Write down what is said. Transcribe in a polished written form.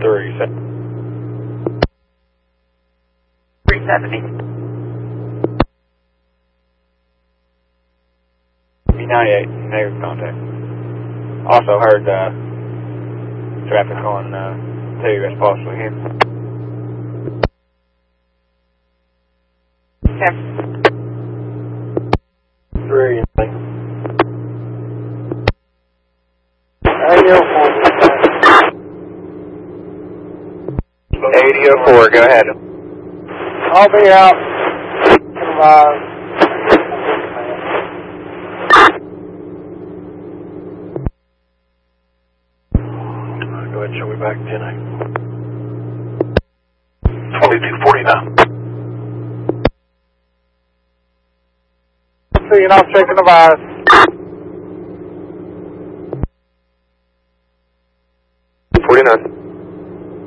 370. B98, negative contact. Also heard traffic on 2 as possibly here. Okay. 3. 8004, go ahead. I'll be out. Go ahead and show me back 10-8. 2249. See you, and I'm checking the virus.